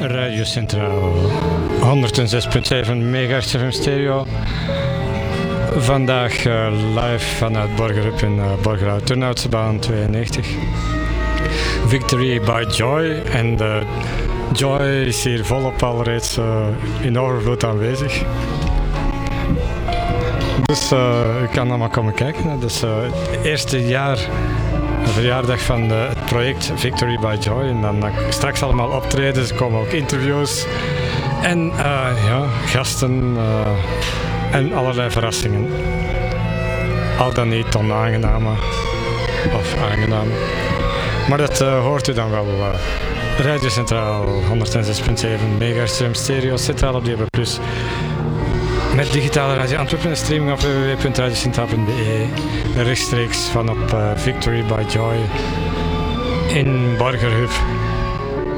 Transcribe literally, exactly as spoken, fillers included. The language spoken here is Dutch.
Radio Centraal honderdzes komma zeven megahertz F M stereo. Vandaag uh, live vanuit Borgerup in uh, Borgerhout, Turnhoutsebaan tweeënnegentig. Victory by Joy, en de Joy is hier volop al reeds uh, in overvloed aanwezig. Dus uh, u kan allemaal komen kijken. Hè. Dus uh, het eerste jaar, de verjaardag van de, het project Victory by Joy. En dan uh, straks allemaal optredens, er komen ook interviews. En uh, ja, gasten uh, en allerlei verrassingen. Al dan niet onaangename of aangename. Maar dat uh, hoort u dan wel. Uh, Radio Centraal honderdzes komma zeven megahertz stereo, Centraal op D A B plus. Met digitale radio Antwerpen en streaming op w w w punt radiocentraal punt b e. Rechtstreeks van op uh, Victory by Joy in Borgerhub.